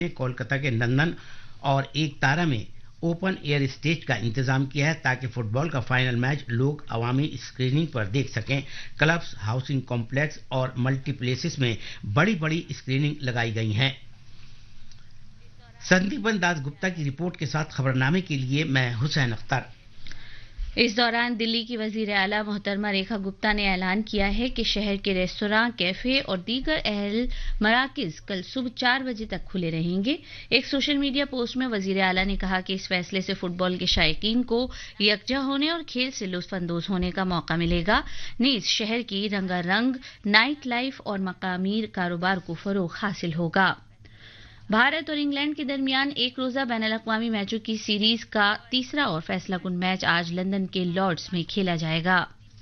ने कोलकाता के नंदन और एक तारा में ओपन एयर स्टेज का इंतजाम किया है ताकि फुटबॉल का फाइनल मैच लोग अवामी स्क्रीनिंग पर देख सकें। क्लब्स, हाउसिंग कॉम्प्लेक्स और मल्टीप्लेसेस में बड़ी बड़ी स्क्रीनिंग लगाई गई हैं। संदीपन दास गुप्ता की रिपोर्ट के साथ खबरनामे के लिए मैं हुसैन अख्तर। इस दौरान दिल्ली की वजीर आला मोहतरमा रेखा गुप्ता ने ऐलान किया है कि शहर के रेस्तोरां, कैफे और दीगर अहल मराकज कल सुबह 4 बजे तक खुले रहेंगे। एक सोशल मीडिया पोस्ट में वजीर आला ने कहा कि इस फैसले से फुटबॉल के शायकीन को यकजा होने और खेल से लुत्फ अंदोज होने का मौका मिलेगा। नीज शहर की रंगारंग नाइट लाइफ और मकामी कारोबार को फरोग हासिल होगा। भारत और इंग्लैंड के दरमियान एक रोजा बैनुल-अक़वामी मैचों की सीरीज का तीसरा और फैसलाकुन मैच आज लंदन के लॉर्ड्स में खेला जाएगा।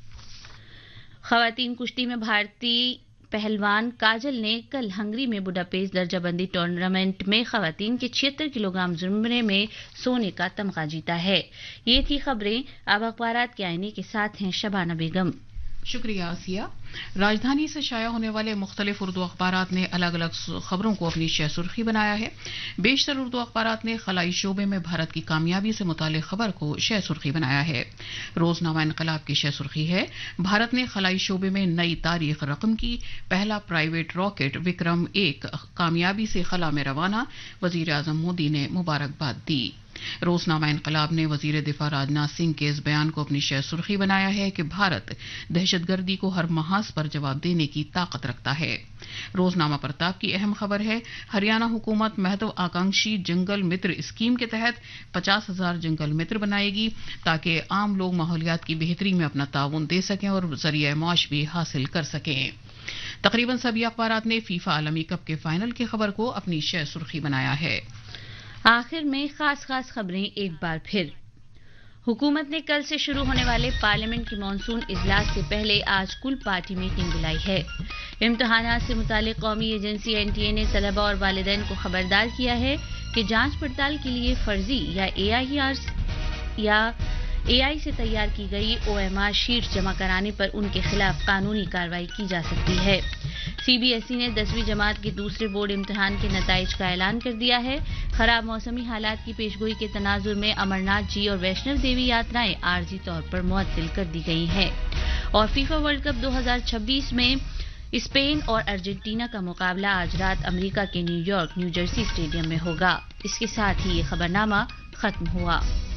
खवातीन कुश्ती में भारतीय पहलवान काजल ने कल हंगरी में बुडापेस्ट दर्जाबंदी टूर्नामेंट में खवातीन के 76 किलोग्राम जुम्रे में सोने का तमगा जीता है। ये थी खबरें। अब अखबारात के आईने के साथ हैं शबाना बेगम। शुक्रिया आसिया। राजधानी से शाया होने वाले मुख्तलिफ उर्दू अखबारात ने अलग अलग खबरों को अपनी शह सुर्खी बनाया है। बेशतर उर्दू अखबारात ने खलाई शोबे में भारत की कामयाबी से मुतालिक खबर को शह सुर्खी बनाया है। रोजनामा इनकलाब की शह सुर्खी है, भारत ने खलाई शोबे में नई तारीख रकम की, पहला प्राइवेट रॉकेट विक्रम 1 कामयाबी से खला में रवाना, वजीर आजम मोदी ने मुबारकबाद दी। रोजनामा इनकलाब ने वजीर दिफा राजनाथ सिंह के इस बयान को अपनी शह सुर्खी बनाया है कि भारत दहशतगर्दी को हर महाज पर जवाब देने की ताकत रखता है। रोजनामा प्रताप की अहम खबर है, हरियाणा हुकूमत महत्वाकांक्षी जंगल मित्र स्कीम के तहत 50,000 जंगल मित्र बनाएगी ताकि आम लोग माहौलियात की बेहतरी में अपना ताउन दे सकें और जरिया माश भी हासिल कर सकें। तकरीबन सभी अखबारात ने फीफा आलमी कप के फाइनल की खबर को अपनी शह सुर्खी बनाया है। आखिर में खास खबरें एक बार फिर। हुकूमत ने कल से शुरू होने वाले पार्लियामेंट की मॉनसून इजलास से पहले आज कुल पार्टी मीटिंग बुलाई है। इम्तिहानात से मुतालिक कौमी एजेंसी एनटीए ने तलबा और वालिदैन को खबरदार किया है कि जांच पड़ताल के लिए फर्जी या एआई से तैयार की गई ओएमआर शीट जमा कराने पर उनके खिलाफ कानूनी कार्रवाई की जा सकती है। सीबीएसई ने 10वीं जमात के दूसरे बोर्ड इम्तिहान के नताइज का ऐलान कर दिया है। खराब मौसमी हालात की पेशगोई के तनाजुर में अमरनाथ जी और वैष्णव देवी यात्राएं आर्जी तौर पर मुअत्तल कर दी गई हैं। और फीफा वर्ल्ड कप 2026 में स्पेन और अर्जेंटीना का मुकाबला आज रात अमेरिका के न्यूयॉर्क न्यू जर्सी स्टेडियम में होगा। इसके साथ ही ये खबरनामा खत्म हुआ।